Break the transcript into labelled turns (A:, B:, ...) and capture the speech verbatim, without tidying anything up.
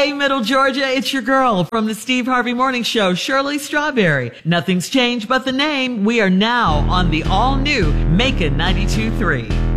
A: Hey, Middle Georgia, it's your girl from the Steve Harvey Morning Show, Shirley Strawberry. Nothing's changed but the name. We are now on the all-new Macon ninety-two point three.